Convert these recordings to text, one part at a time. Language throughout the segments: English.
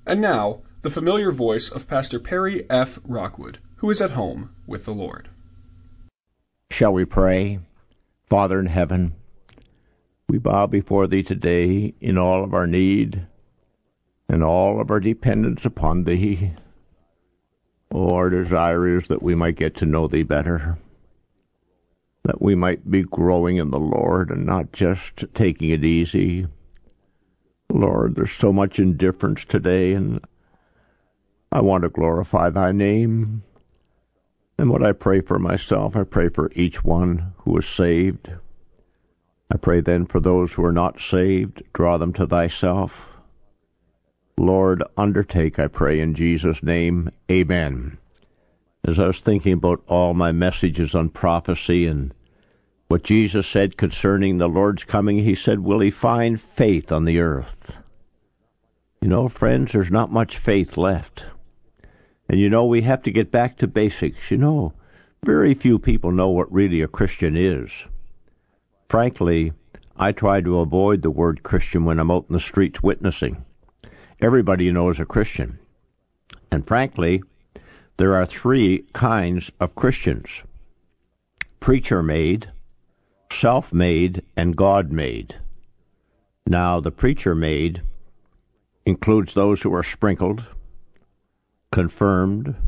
And now, the familiar voice of Pastor Perry F. Rockwood, who is at home with the Lord. Shall we pray? Father in heaven, we bow before Thee today in all of our need and all of our dependence upon Thee. Oh, our desire is that we might get to know Thee better, that we might be growing in the Lord and not just taking it easy. Lord, there's so much indifference today, and I want to glorify Thy name. And what I pray for myself, I pray for each one who is saved. I pray then for those who are not saved, draw them to Thyself. Lord, undertake, I pray in Jesus' name. Amen. As I was thinking about all my messages on prophecy and what Jesus said concerning the Lord's coming, He said, will He find faith on the earth? You know, friends, there's not much faith left. And you know, we have to get back to basics. You know, very few people know what really a Christian is. Frankly, I try to avoid the word Christian when I'm out in the streets witnessing. Everybody you know is a Christian. And frankly, there are three kinds of Christians: preacher-made, self-made, and God-made. Now, the preacher-made includes those who are sprinkled, confirmed,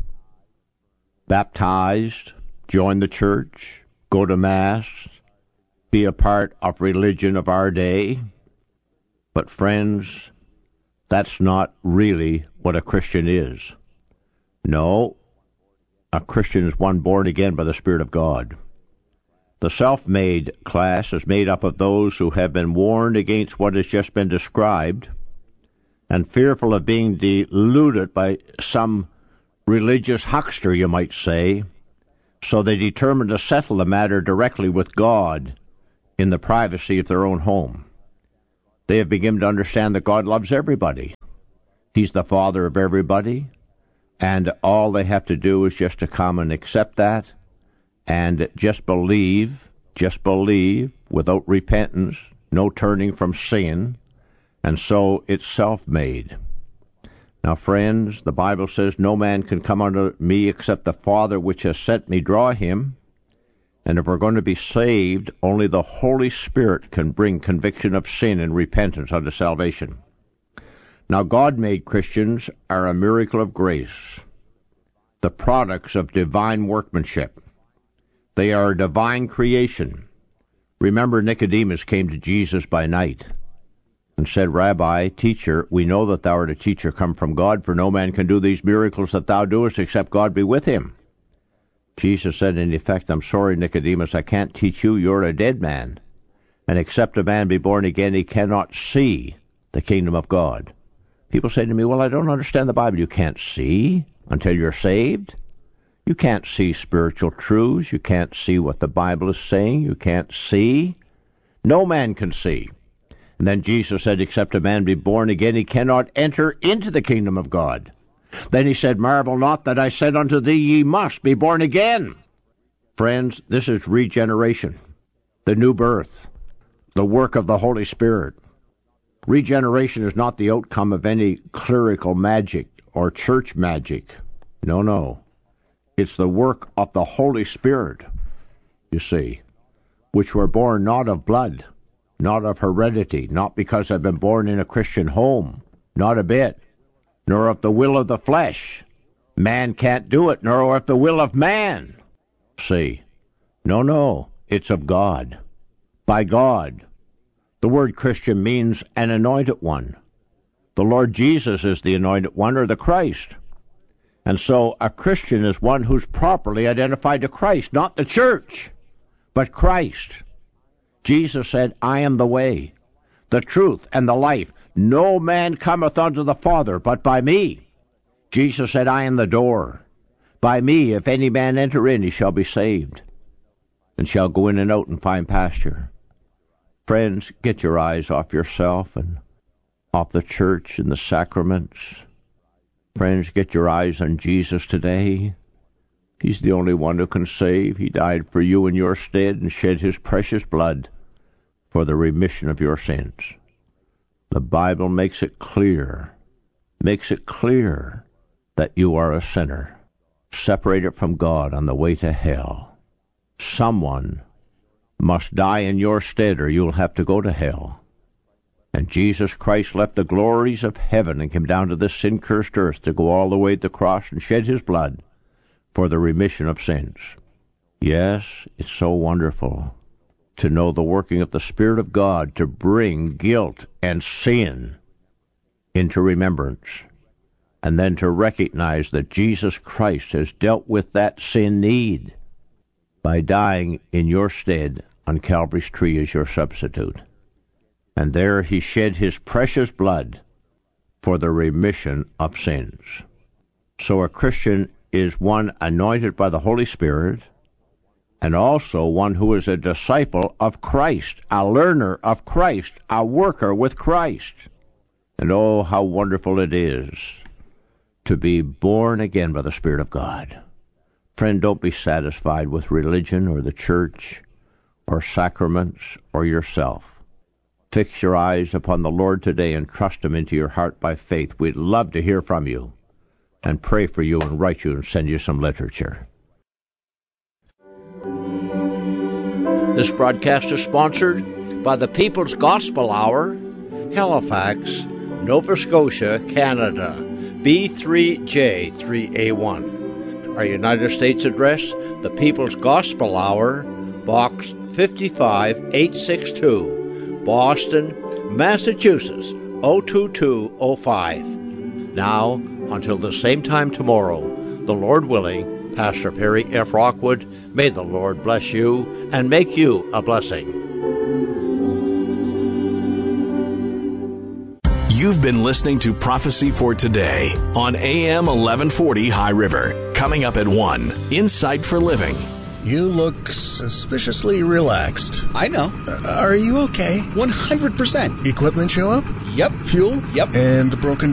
baptized, join the church, go to Mass, be a part of religion of our day. But friends, that's not really what a Christian is. No, a Christian is one born again by the Spirit of God. The self-made class is made up of those who have been warned against what has just been described and fearful of being deluded by some religious huckster, you might say, so they determine to settle the matter directly with God in the privacy of their own home. They have begun to understand that God loves everybody. He's the Father of everybody, and all they have to do is just to come and accept that and just believe without repentance, no turning from sin, and so it's self-made. Now, friends, the Bible says, no man can come unto me except the Father which has sent me draw him. And if we're going to be saved, only the Holy Spirit can bring conviction of sin and repentance unto salvation. Now, God-made Christians are a miracle of grace, the products of divine workmanship. They are a divine creation. Remember, Nicodemus came to Jesus by night and said, Rabbi, teacher, we know that thou art a teacher come from God, for no man can do these miracles that thou doest except God be with him. Jesus said, in effect, I'm sorry, Nicodemus, I can't teach you. You're a dead man. And except a man be born again, he cannot see the kingdom of God. People say to me, well, I don't understand the Bible. You can't see until you're saved. You can't see spiritual truths. You can't see what the Bible is saying. You can't see. No man can see. And then Jesus said, except a man be born again, he cannot enter into the kingdom of God. Then he said, marvel not that I said unto thee, ye must be born again. Friends, this is regeneration, the new birth, the work of the Holy Spirit. Regeneration is not the outcome of any clerical magic or church magic. No. It's the work of the Holy Spirit, you see, which were born not of blood, not of heredity, not because I've been born in a Christian home, not a bit, nor of the will of the flesh. Man can't do it, nor of the will of man. See, no, it's of God, by God. The word Christian means an anointed one. The Lord Jesus is the anointed one, or the Christ. And so a Christian is one who's properly identified to Christ, not the church, but Christ. Jesus said, I am the way, the truth, and the life. No man cometh unto the Father but by me. Jesus said, I am the door. By me, if any man enter in, he shall be saved, and shall go in and out and find pasture. Friends, get your eyes off yourself and off the church and the sacraments. Friends, get your eyes on Jesus today. He's the only one who can save. He died for you in your stead and shed his precious blood for the remission of your sins. The Bible makes it clear makes it clear that you are a sinner, separated from God on the way to hell. Someone must die in your stead or you'll have to go to hell. And Jesus Christ left the glories of heaven and came down to this sin-cursed earth to go all the way to the cross and shed his blood for the remission of sins. Yes, it's so wonderful to know the working of the Spirit of God to bring guilt and sin into remembrance, and then to recognize that Jesus Christ has dealt with that sin need by dying in your stead on Calvary's tree as your substitute. And there he shed his precious blood for the remission of sins. So a Christian is one anointed by the Holy Spirit, and also one who is a disciple of Christ, a learner of Christ, a worker with Christ. And oh, how wonderful it is to be born again by the Spirit of God. Friend, don't be satisfied with religion or the church or sacraments or yourself. Fix your eyes upon the Lord today and trust him into your heart by faith. We'd love to hear from you and pray for you and write you and send you some literature. This broadcast is sponsored by the People's Gospel Hour, Halifax, Nova Scotia, Canada, B3J3A1. Our United States address, the People's Gospel Hour, Box 55862, Boston, Massachusetts, 02205. Now, until the same time tomorrow, the Lord willing, Pastor Perry F. Rockwood, may the Lord bless you and make you a blessing. You've been listening to Prophecy for Today on AM 1140 High River. Coming up at 1, Insight for Living. You look suspiciously relaxed. I know. Are you okay? 100%. Equipment show up? Yep. Fuel? Yep. And the broken